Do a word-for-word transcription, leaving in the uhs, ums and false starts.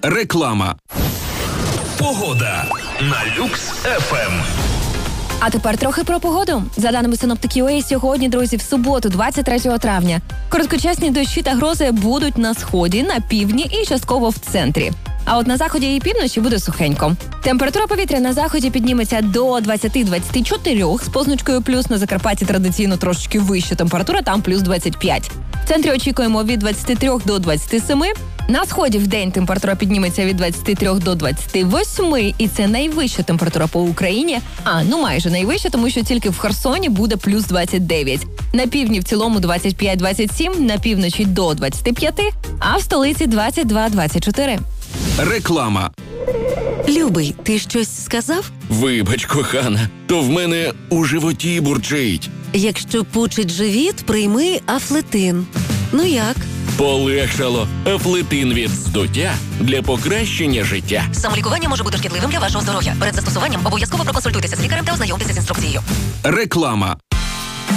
Реклама. Погода на Люкс еф ем. А тепер трохи про погоду. За даними синоптиків ю ей, сьогодні, друзі, в суботу, двадцять третього травня, короткочасні дощі та грози будуть на сході, на півдні і частково в центрі. А от на заході і півночі буде сухенько. Температура повітря на заході підніметься до двадцять - двадцять чотири, з позначкою плюс. На Закарпатті традиційно трошечки вища температура, там плюс двадцять п'ять. В центрі очікуємо від двадцять три до двадцяти семи. На сході в день температура підніметься від двадцять три до двадцяти восьми, і це найвища температура по Україні. А, ну майже найвища, тому що тільки в Херсоні буде плюс двадцять дев'ять. На півдні в цілому двадцять п'ять - двадцять сім, на півночі до двадцяти п'яти, а в столиці двадцять два - двадцять чотири. Реклама. Любий, ти щось сказав? Вибач, кохана, то в мене у животі бурчить. Якщо пучить живіт, прийми Афлетин. Ну як? Полегшало. Афлетин від здуття для покращення життя. Самолікування може бути шкідливим для вашого здоров'я. Перед застосуванням обов'язково проконсультуйтеся з лікарем та ознайомтеся з інструкцією. Реклама.